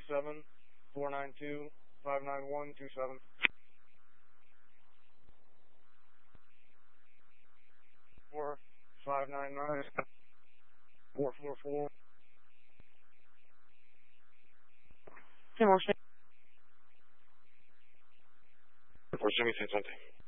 457-492-59127. 599-444. 10 more. For Jimmy, say something.